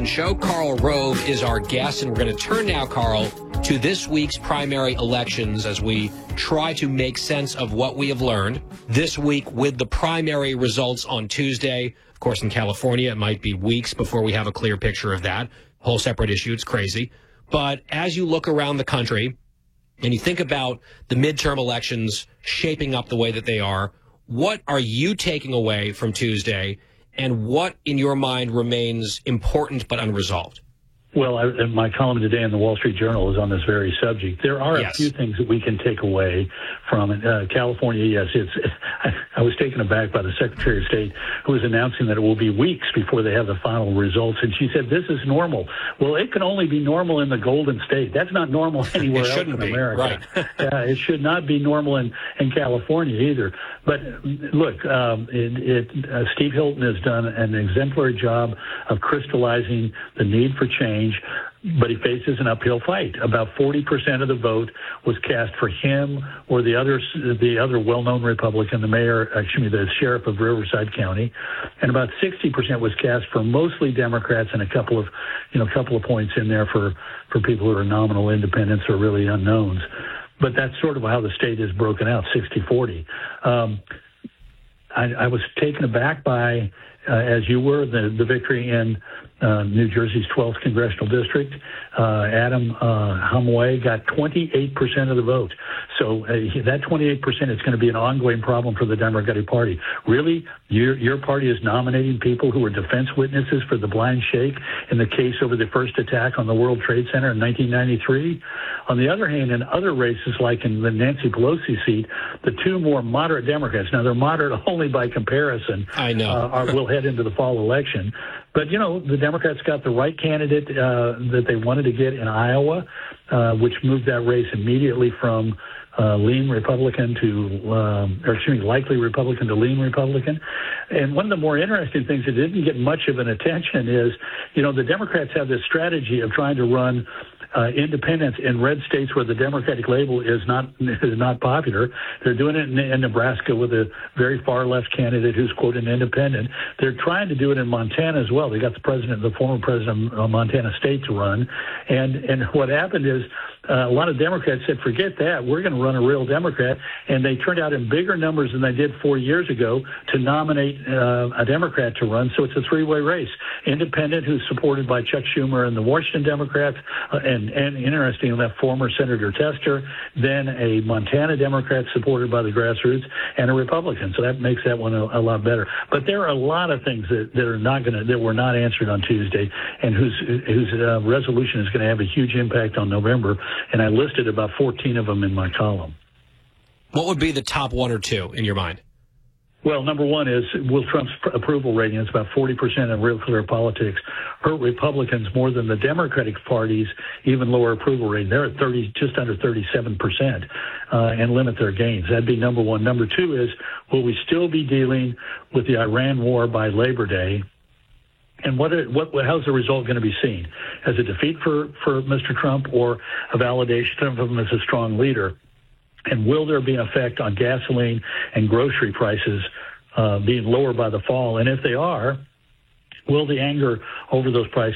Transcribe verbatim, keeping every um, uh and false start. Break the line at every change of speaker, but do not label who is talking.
Show. Karl Rove is our guest, and we're going to turn now, Karl, to this week's primary elections as we try to make sense of what we have learned this week with the primary results on Tuesday. Of course, in California, it might be weeks before we have a clear picture of that. Whole separate issue. It's crazy. But as you look around the country and you think about the midterm elections shaping up the way that they are, what are you taking away from Tuesday? And what, in your mind, remains important but unresolved?
Well, I, my column today in the Wall Street Journal is on this very subject. There are
yes.
a few things that we can take away from it. Uh, California, yes, it's. I, I was taken aback by the Secretary of State who was announcing that it will be weeks before they have the final results, and she said this is normal. Well, it can only be normal in the Golden State. That's not normal anywhere else in
be.
America.
Right.
uh, it should not be normal in, in California either. But look, um, it, it, uh, Steve Hilton has done an exemplary job of crystallizing the need for change. But he faces an uphill fight. About forty percent of the vote was cast for him or the other the other well-known Republican, the mayor, excuse me, the sheriff of Riverside County, and about sixty percent was cast for mostly Democrats and a couple of, you know, a couple of points in there for for people who are nominal independents or really unknowns. But that's sort of how the state is broken out, sixty forty. Um, I, I was taken aback by, uh, as you were, the, the victory in uh, New Jersey's twelfth congressional district. Uh, Adam uh, Hamway got twenty-eight percent of the vote. So uh, that twenty-eight percent is going to be an ongoing problem for the Democratic Party. Really, your, your party is nominating people who were defense witnesses for the blind shake in the case over the first attack on the World Trade Center in nineteen ninety-three. On the other hand, in other races, like in the Nancy Pelosi seat, the two more moderate Democrats, now they're moderate only by comparison,
I know.
uh, are, will head into the fall election. But, you know, the Democrats got the right candidate uh, that they wanted to get in Iowa, uh, which moved that race immediately from uh, lean Republican to, um, or excuse me, likely Republican to lean Republican. And one of the more interesting things that didn't get much of an attention is, you know, the Democrats have this strategy of trying to run Uh, independents in red states where the Democratic label is not is not popular. They're doing it in, in Nebraska with a very far left candidate who's quote an independent. They're trying to do it in Montana as well. They got the president, the former president of Montana State to run, and and what happened is uh, a lot of Democrats said, forget that, we're going to run a real Democrat, and they turned out in bigger numbers than they did four years ago to nominate uh, a Democrat to run. So it's a three-way race: independent, who's supported by Chuck Schumer and the Washington Democrats, uh, and And interestingly, that former Senator Tester, then a Montana Democrat supported by the grassroots, and a Republican. So that makes that one a, a lot better. But there are a lot of things that, that are not going to that were not answered on Tuesday, and whose whose uh, resolution is going to have a huge impact on November. And I listed about fourteen of them in my column.
What would be the top one or two in your mind?
Well, number one is, will Trump's approval rating, it's about forty percent in Real Clear Politics, hurt Republicans more than the Democratic Party's even lower approval rating. They're at thirty, just under thirty-seven percent, uh, and limit their gains. That'd be number one. Number two is, will we still be dealing with the Iran war by Labor Day? And what, what, how's the result going to be seen? As a defeat for, for Mister Trump, or a validation of him as a strong leader? And will there be an effect on gasoline and grocery prices uh, being lower by the fall? And if they are, will the anger over those prices